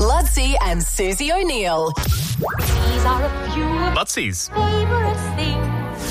Lutzi and Susie O'Neill. These are a few of Lutzi's. favourite things.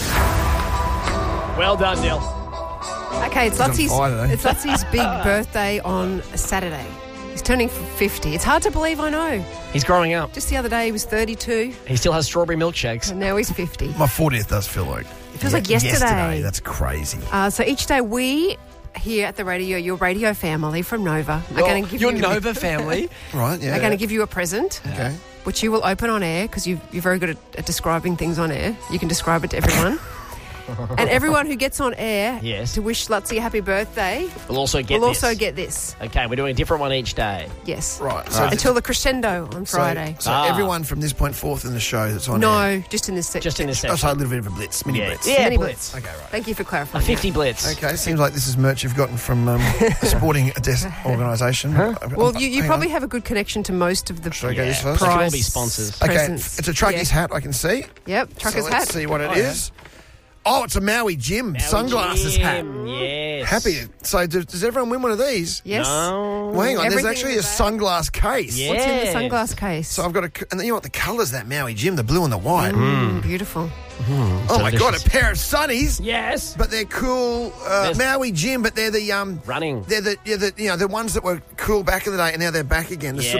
Well done, Neil. Okay, it's on fire today. Lutzi's big birthday on Saturday. He's turning 50. It's hard to believe, I know. He's growing up. Just the other day he was 32 He still has strawberry milkshakes. and now he's 50. My 40th does feel like... It feels like yesterday. That's crazy. So each day we here at the radio, your radio family from Nova, are going to give Your you Nova family. Right, yeah. are going to give you a present, Okay. which you will open on air because you're very good at describing things on air. You can describe it to everyone. And everyone who gets on air Yes. to wish Lutzi a happy birthday We'll also get will this. also get this. Okay, we're doing a different one each day. Yes. Right. So, Until the crescendo on Friday. So everyone from this point forth in the show that's on No, air. just in this section. Just in this Oh, section. so a little bit of a blitz, mini Yeah. blitz. Yeah, Mini blitz. Okay, right. Thank you for A clarifying. 50 blitz. Okay, seems like this is merch you've gotten from a sporting organisation. Well, you probably have a good connection to most of the Should I go this Yeah. first? They could all prize be sponsors. Okay, presents. it's a trucker's hat I can see. Yep, trucker's so hat. let's see what it is. Oh, it's a Maui Jim sunglasses hat. Yes. Happy. So does everyone win one of these? Yes. No. Well, hang on, there's Everything actually in a the bag. sunglass case. Yeah. What's in the Yes. sunglass case? So I've got and you know what the colours that Maui Jim, the blue and the white. Beautiful. Oh my God, a delicious. pair of sunnies. Yes. But they're cool. Maui Jim, but they're the Running. They're the the ones that were cool back in the day, and now they're back again. The Yeah.